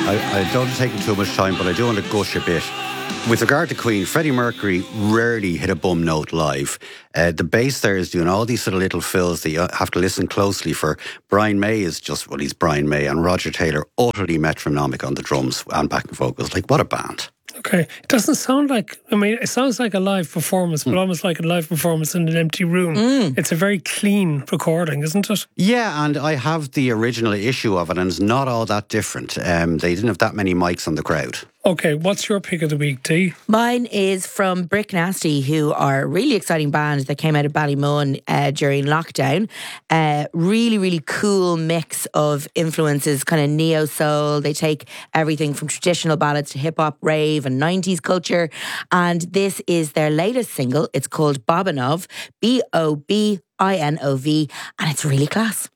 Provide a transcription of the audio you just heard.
I don't want to take too much time, but I do want to gush a bit. With regard to Queen, Freddie Mercury rarely hit a bum note live. The bass there is doing all these sort of little fills that you have to listen closely for. Brian May is just, well, he's Brian May, and Roger Taylor utterly metronomic on the drums and backing vocals. Like, what a band. Okay. It doesn't sound like, it sounds like a live performance, but almost like a live performance in an empty room. It's a very clean recording, isn't it? Yeah, and I have the original issue of it, and it's not all that different. They didn't have that many mics on the crowd. Okay, what's your pick of the week, Dee? Mine is from Brick Nasty, who are a really exciting band that came out of Ballymun during lockdown. Really, really cool mix of influences, kind of neo-soul. They take everything from traditional ballads to hip-hop, rave and 90s culture. And this is their latest single. It's called Bobinov, Bobinov, and it's really class.